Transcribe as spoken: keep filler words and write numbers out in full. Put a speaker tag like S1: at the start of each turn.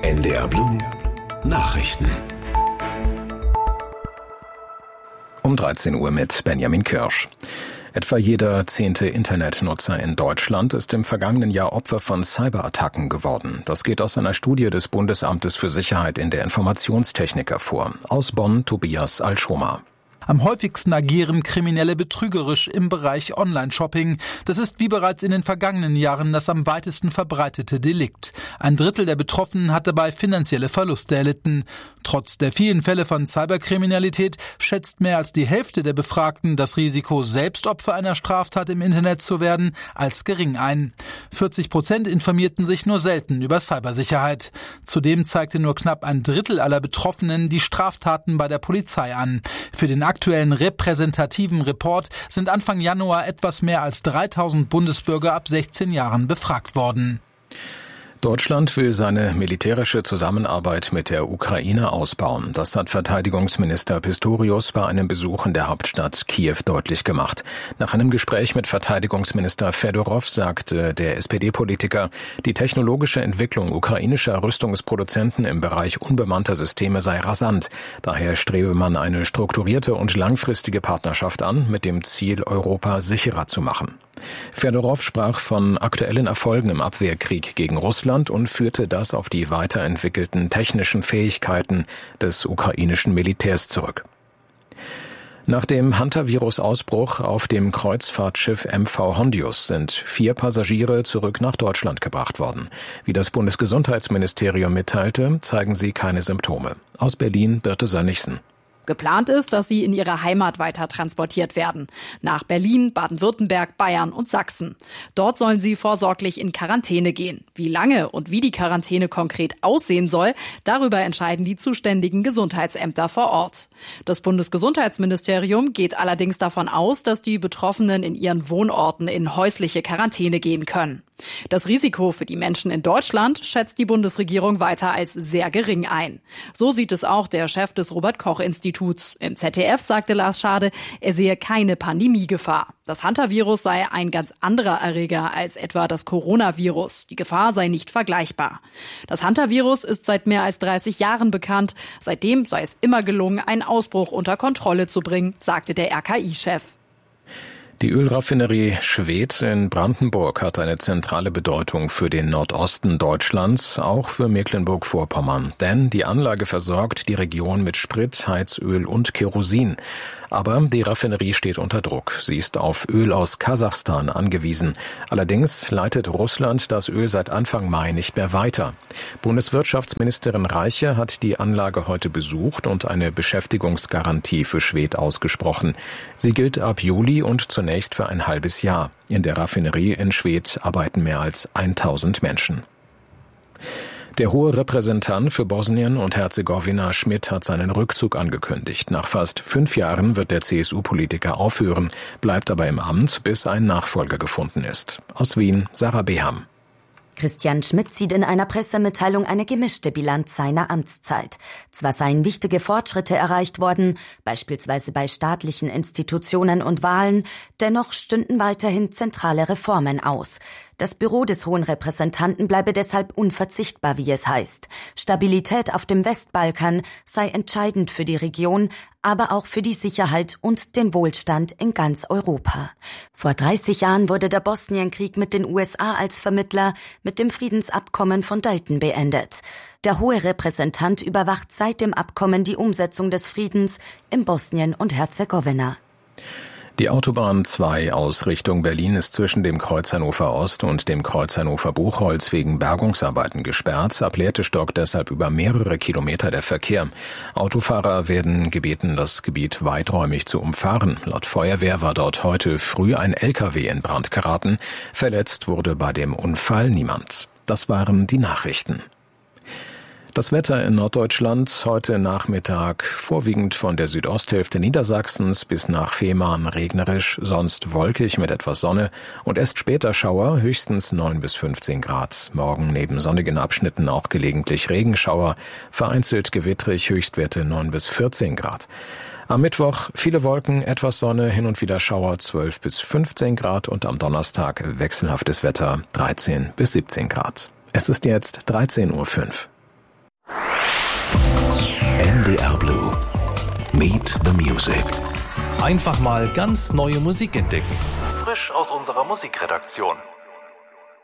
S1: N D R Blue Nachrichten.
S2: Um dreizehn Uhr mit Benjamin Kirsch. Etwa jeder zehnte Internetnutzer in Deutschland ist im vergangenen Jahr Opfer von Cyberattacken geworden. Das geht aus einer Studie des Bundesamtes für Sicherheit in der Informationstechnik hervor. Aus Bonn, Tobias Alschoma.
S3: Am häufigsten agieren Kriminelle betrügerisch im Bereich Online-Shopping. Das ist wie bereits in den vergangenen Jahren das am weitesten verbreitete Delikt. Ein Drittel der Betroffenen hat dabei finanzielle Verluste erlitten. Trotz der vielen Fälle von Cyberkriminalität schätzt mehr als die Hälfte der Befragten das Risiko, selbst Opfer einer Straftat im Internet zu werden, als gering ein. vierzig Prozent informierten sich nur selten über Cybersicherheit. Zudem zeigte nur knapp ein Drittel aller Betroffenen die Straftaten bei der Polizei an. Für den aktuellen repräsentativen Report sind Anfang Januar etwas mehr als dreitausend Bundesbürger ab sechzehn Jahren befragt worden.
S2: Deutschland will seine militärische Zusammenarbeit mit der Ukraine ausbauen. Das hat Verteidigungsminister Pistorius bei einem Besuch in der Hauptstadt Kiew deutlich gemacht. Nach einem Gespräch mit Verteidigungsminister Fedorov sagte der S P D-Politiker, die technologische Entwicklung ukrainischer Rüstungsproduzenten im Bereich unbemannter Systeme sei rasant. Daher strebe man eine strukturierte und langfristige Partnerschaft an, mit dem Ziel, Europa sicherer zu machen. Fedorov sprach von aktuellen Erfolgen im Abwehrkrieg gegen Russland und führte das auf die weiterentwickelten technischen Fähigkeiten des ukrainischen Militärs zurück. Nach dem Hantavirus-Ausbruch auf dem Kreuzfahrtschiff M V Hondius sind vier Passagiere zurück nach Deutschland gebracht worden. Wie das Bundesgesundheitsministerium mitteilte, zeigen sie keine Symptome. Aus Berlin Birte Sönnigsen.
S4: Geplant ist, dass sie in ihre Heimat weiter transportiert werden. Nach Berlin, Baden-Württemberg, Bayern und Sachsen. Dort sollen sie vorsorglich in Quarantäne gehen. Wie lange und wie die Quarantäne konkret aussehen soll, darüber entscheiden die zuständigen Gesundheitsämter vor Ort. Das Bundesgesundheitsministerium geht allerdings davon aus, dass die Betroffenen in ihren Wohnorten in häusliche Quarantäne gehen können. Das Risiko für die Menschen in Deutschland schätzt die Bundesregierung weiter als sehr gering ein. So sieht es auch der Chef des Robert-Koch-Instituts. Im Z D F sagte Lars Schade, er sehe keine Pandemiegefahr. Das Hantavirus sei ein ganz anderer Erreger als etwa das Coronavirus. Die Gefahr sei nicht vergleichbar. Das Hantavirus ist seit mehr als dreißig Jahren bekannt. Seitdem sei es immer gelungen, einen Ausbruch unter Kontrolle zu bringen, sagte der R K I-Chef.
S2: Die Ölraffinerie Schwedt in Brandenburg hat eine zentrale Bedeutung für den Nordosten Deutschlands, auch für Mecklenburg-Vorpommern. Denn die Anlage versorgt die Region mit Sprit, Heizöl und Kerosin. Aber die Raffinerie steht unter Druck. Sie ist auf Öl aus Kasachstan angewiesen. Allerdings leitet Russland das Öl seit Anfang Mai nicht mehr weiter. Bundeswirtschaftsministerin Reiche hat die Anlage heute besucht und eine Beschäftigungsgarantie für Schwedt ausgesprochen. Sie gilt ab Juli und zunächst für ein halbes Jahr. In der Raffinerie in Schwedt arbeiten mehr als tausend Menschen. Der hohe Repräsentant für Bosnien und Herzegowina Schmidt hat seinen Rückzug angekündigt. Nach fast fünf Jahren wird der C S U-Politiker aufhören, bleibt aber im Amt, bis ein Nachfolger gefunden ist. Aus Wien, Sarah Beham.
S5: Christian Schmidt zieht in einer Pressemitteilung eine gemischte Bilanz seiner Amtszeit. Zwar seien wichtige Fortschritte erreicht worden, beispielsweise bei staatlichen Institutionen und Wahlen, dennoch stünden weiterhin zentrale Reformen aus. Das Büro des Hohen Repräsentanten bleibe deshalb unverzichtbar, wie es heißt. Stabilität auf dem Westbalkan sei entscheidend für die Region, aber auch für die Sicherheit und den Wohlstand in ganz Europa. Vor dreißig Jahren wurde der Bosnienkrieg mit den U S A als Vermittler mit dem Friedensabkommen von Dayton beendet. Der Hohe Repräsentant überwacht seit dem Abkommen die Umsetzung des Friedens in Bosnien und Herzegowina.
S2: Die Autobahn zwei aus Richtung Berlin ist zwischen dem Kreuz Hannover Ost und dem Kreuz Hannover Buchholz wegen Bergungsarbeiten gesperrt. Ab Lehrte stockt deshalb über mehrere Kilometer der Verkehr. Autofahrer werden gebeten, das Gebiet weiträumig zu umfahren. Laut Feuerwehr war dort heute früh ein L K W in Brand geraten. Verletzt wurde bei dem Unfall niemand. Das waren die Nachrichten. Das Wetter in Norddeutschland heute Nachmittag vorwiegend von der Südosthälfte Niedersachsens bis nach Fehmarn regnerisch, sonst wolkig mit etwas Sonne und erst später Schauer, höchstens neun bis fünfzehn Grad. Morgen neben sonnigen Abschnitten auch gelegentlich Regenschauer, vereinzelt gewittrig, Höchstwerte neun bis vierzehn Grad. Am Mittwoch viele Wolken, etwas Sonne, hin und wieder Schauer, zwölf bis fünfzehn Grad und am Donnerstag wechselhaftes Wetter, dreizehn bis siebzehn Grad. Es ist jetzt dreizehn Uhr fünf.
S1: Meet the Music.
S6: Einfach mal ganz neue Musik entdecken. Frisch aus unserer Musikredaktion.